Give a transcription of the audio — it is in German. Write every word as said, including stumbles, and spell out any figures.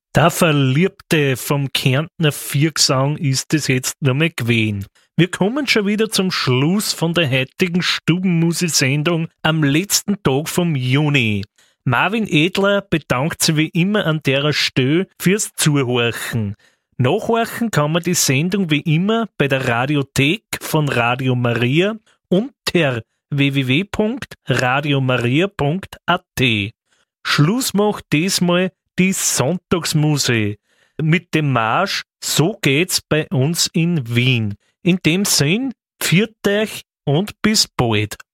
Der Verliebte vom Kärntner Viergesang ist es jetzt nur mehr gewesen. Wir kommen schon wieder zum Schluss von der heutigen Stubenmusik-Sendung am letzten Tag vom Juni. Marvin Edler bedankt sich wie immer an der Stelle fürs Zuhorchen. Nachhorchen kann man die Sendung wie immer bei der Radiothek von Radio Maria unter w w w punkt radio maria punkt a t. Schluss macht diesmal die Sonntagsmusik mit dem Marsch So geht's bei uns in Wien. In dem Sinn, pfiat euch und bis bald.